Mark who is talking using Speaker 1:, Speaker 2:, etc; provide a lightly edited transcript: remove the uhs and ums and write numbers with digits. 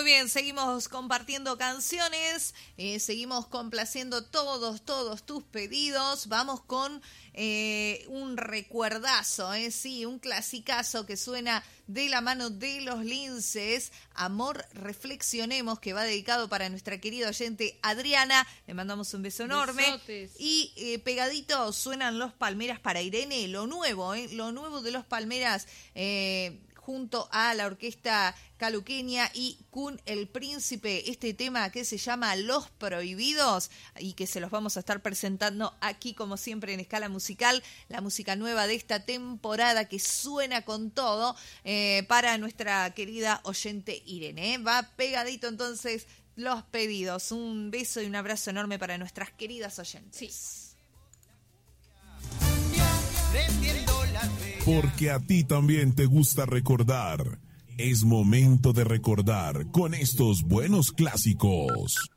Speaker 1: Muy bien, seguimos compartiendo canciones, seguimos complaciendo todos tus pedidos. Vamos con un recuerdazo, sí, un clasicazo que suena de la mano de Los Linces, Amor Reflexionemos, que va dedicado para nuestra querida oyente Adriana. Le mandamos un beso enorme.
Speaker 2: Besotes.
Speaker 1: Y pegadito suenan Los Palmeras para Irene, lo nuevo de Los Palmeras, junto a la orquesta caluqueña y Kun el Príncipe, este tema que se llama Los Prohibidos y que se los vamos a estar presentando aquí como siempre en Escala Musical, la música nueva de esta temporada que suena con todo para nuestra querida oyente Irene. Va pegadito entonces los pedidos. Un beso y un abrazo enorme para nuestras queridas oyentes.
Speaker 2: Sí.
Speaker 3: Porque a ti también te gusta recordar. Es momento de recordar con estos buenos clásicos.